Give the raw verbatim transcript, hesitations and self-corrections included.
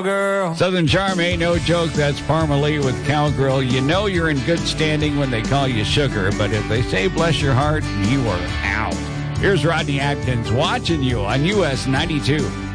cowgirl. Southern Charm ain't no joke. That's Parmalee with Cowgirl. You know you're in good standing when they call you sugar, but if they say bless your heart, you are out. Here's Rodney Atkins watching you on U S ninety-two.